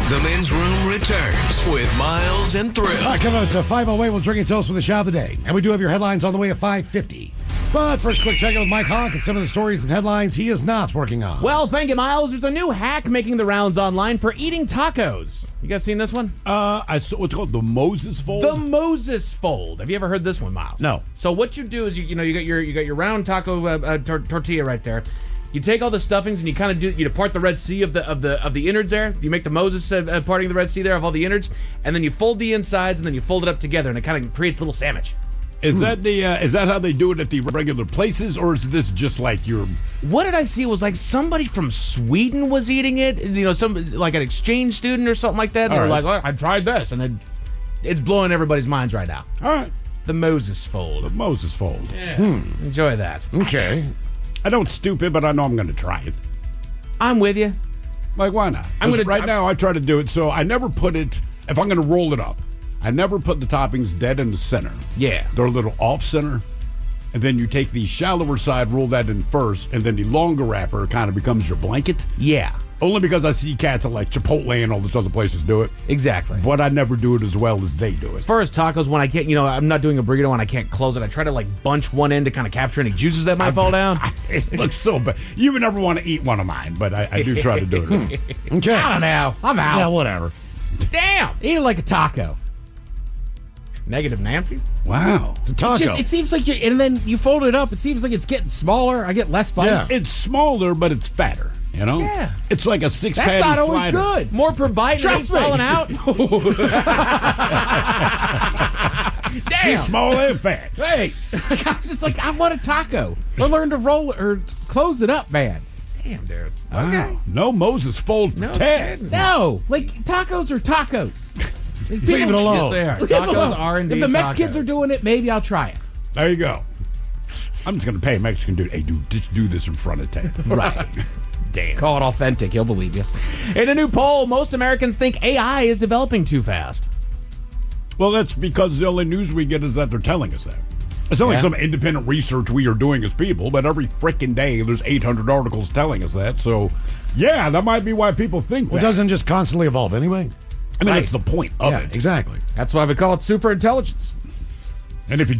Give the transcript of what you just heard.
The Men's Room returns with Miles and Thrill. All right, coming up to 5:08, we'll drink and toast with the shot of the day. And we do have your headlines on the way at 5:50. But first, quick check-in with Mike Honk and some of the stories and headlines he is not working on. Well, thank you, Miles. There's a new hack making the rounds online for eating tacos. You guys seen this one? What's it called? The Moses Fold? The Moses Fold. Have you ever heard this one, Miles? No. So what you do is you got your round taco tortilla right there. You take all the stuffings and you kind of you part the Red Sea of the innards there. You make the Moses parting the Red Sea there of all the innards, and then you fold the insides and then you fold it up together, and it kind of creates a little sandwich. Is that how they do it at the regular places, or is this just like your? What did I see? It was like somebody from Sweden was eating it. You know, some like an exchange student or something like that. And they were like, oh, I tried this, and it's blowing everybody's minds right now. All right, the Moses Fold. The Moses Fold. Yeah. Enjoy that. Okay. I don't stupid, but I know I'm going to try it. I'm with you. Like, why not? Now I try to do it, so I never put it. If I'm going to roll it up, I never put the toppings dead in the center. Yeah. They're a little off center. And then you take the shallower side, roll that in first, and then the longer wrapper kind of becomes your blanket. Yeah. Only because I see cats at like Chipotle and all these other places do it. Exactly. But I never do it as well as they do it. As far as tacos, when I can't, I'm not doing a burrito and I can't close it, I try to like bunch one end to kind of capture any juices that might fall down. It looks so bad. You would never want to eat one of mine, but I do try to do it. Okay. I don't know. I'm out. Yeah, whatever. Damn. Eat it like a taco. Negative Nancy's? Wow. It's a taco. It seems like and then you fold it up. It seems like it's getting smaller. I get less bites. It's smaller, but it's fatter. You know? Yeah. It's like a six-patty That's not always slider. good. More per bite and Trust it's me. falling out? She's Damn. small and fat. Hey, I'm just like, I want a taco. Or learn to roll or close it up, man. Damn, dude. Wow. Okay. No Moses Fold for No Ted. kidding. No, like tacos are tacos. Like, Leave it alone. Yes, they are. Leave it Tacos alone. are indeed If the Mexicans tacos. are doing it, maybe I'll try it. There you go. I'm just going to pay a Mexican dude. Hey, dude, just do this in front of Ted. Right. Damn. Call it authentic. He'll believe you. In a new poll, most Americans think AI is developing too fast. Well, that's because the only news we get is that they're telling us that. It's not like some independent research we are doing as people, but every freaking day there's 800 articles telling us that. So, yeah, that might be why people think Well, that. it doesn't just constantly evolve anyway. I mean, Right. that's the point of Yeah, it. exactly. That's why we call it super intelligence. And if you